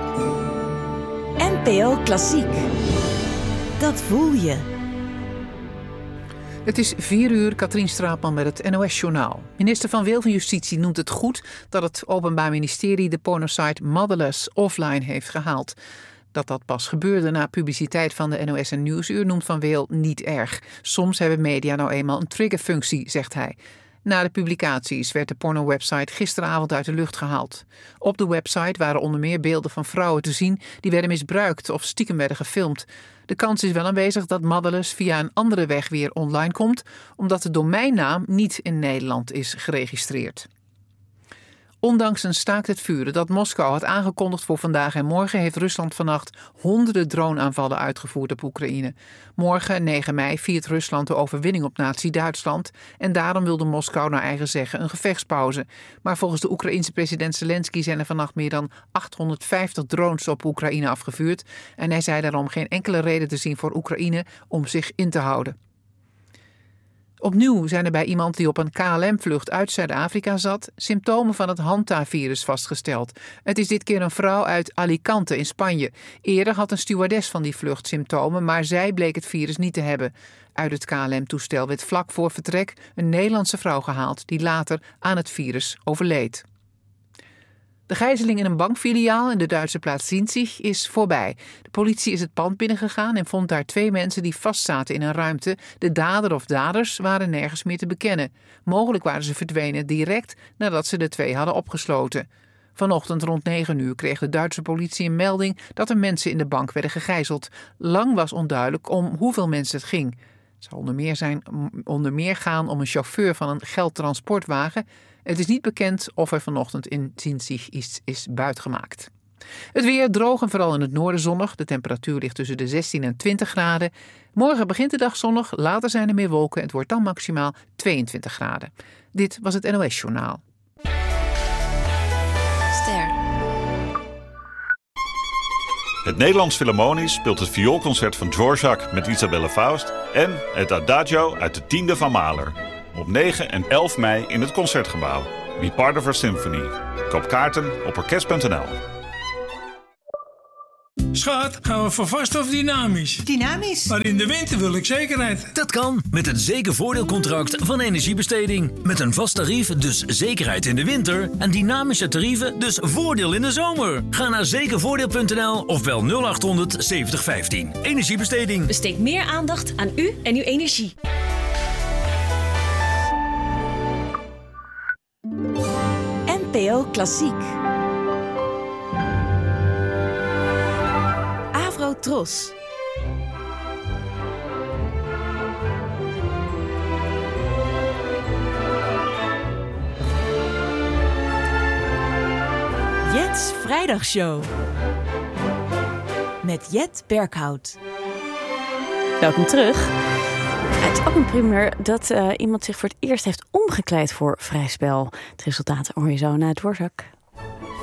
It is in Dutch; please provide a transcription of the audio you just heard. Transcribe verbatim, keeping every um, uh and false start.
N P O Klassiek. Dat voel je. Het is vier uur, Katrien Straatman met het N O S-journaal. Minister Van Wil van Justitie noemt het goed dat het Openbaar Ministerie de pornosite Motherless offline heeft gehaald. Dat dat pas gebeurde na publiciteit van de N O S en Nieuwsuur noemt Van Wil niet erg. Soms hebben media nou eenmaal een triggerfunctie, zegt hij. Na de publicaties werd de pornowebsite gisteravond uit de lucht gehaald. Op de website waren onder meer beelden van vrouwen te zien die werden misbruikt of stiekem werden gefilmd. De kans is wel aanwezig dat Motherless via een andere weg weer online komt, omdat de domeinnaam niet in Nederland is geregistreerd. Ondanks een staakt het vuren dat Moskou had aangekondigd voor vandaag en morgen, heeft Rusland vannacht honderden droneaanvallen uitgevoerd op Oekraïne. Morgen, negen mei, viert Rusland de overwinning op nazi-Duitsland en daarom wilde Moskou naar eigen zeggen een gevechtspauze. Maar volgens de Oekraïense president Zelensky zijn er vannacht meer dan achthonderdvijftig drones op Oekraïne afgevuurd en hij zei daarom geen enkele reden te zien voor Oekraïne om zich in te houden. Opnieuw zijn er bij iemand die op een K L M-vlucht uit Zuid-Afrika zat symptomen van het Hanta-virus vastgesteld. Het is dit keer een vrouw uit Alicante in Spanje. Eerder had een stewardess van die vlucht symptomen, maar zij bleek het virus niet te hebben. Uit het K L M-toestel werd vlak voor vertrek een Nederlandse vrouw gehaald die later aan het virus overleed. De gijzeling in een bankfiliaal in de Duitse plaats Sinzig is voorbij. De politie is het pand binnengegaan en vond daar twee mensen die vastzaten in een ruimte. De dader of daders waren nergens meer te bekennen. Mogelijk waren ze verdwenen direct nadat ze de twee hadden opgesloten. Vanochtend rond negen uur kreeg de Duitse politie een melding dat er mensen in de bank werden gegijzeld. Lang was onduidelijk om hoeveel mensen het ging. Het zou onder meer, zijn, onder meer gaan om een chauffeur van een geldtransportwagen. Het is niet bekend of er vanochtend in Sinzig iets is buitgemaakt. Het weer droog en vooral in het noorden zonnig. De temperatuur ligt tussen de zestien en twintig graden. Morgen begint de dag zonnig, later zijn er meer wolken. Het wordt dan maximaal tweeëntwintig graden. Dit was het N O S-journaal. Ster. Het Nederlands Philharmonisch speelt het vioolconcert van Dvorak met Isabelle Faust en het Adagio uit de tiende van Mahler. Op negen en elf mei in het Concertgebouw. Be part of our symphony. Koop kaarten op orkest punt n l. Schat, gaan we voor vast of dynamisch? Dynamisch. Maar in de winter wil ik zekerheid. Dat kan met het zekervoordeelcontract van Energiebesteding. Met een vast tarief, dus zekerheid in de winter. En dynamische tarieven, dus voordeel in de zomer. Ga naar zekervoordeel punt n l of bel nul acht honderd zeventig vijftien. Energiebesteding. Besteed meer aandacht aan u en uw energie. N P O Klassiek. Avro-Tros. Jet's Vrijdagshow. Met Jet Berghout. Welkom terug. Het is ook een primeur dat uh, iemand zich voor het eerst heeft omgekleed voor vrij spel. Het resultaat hoor je zo na Dvorak.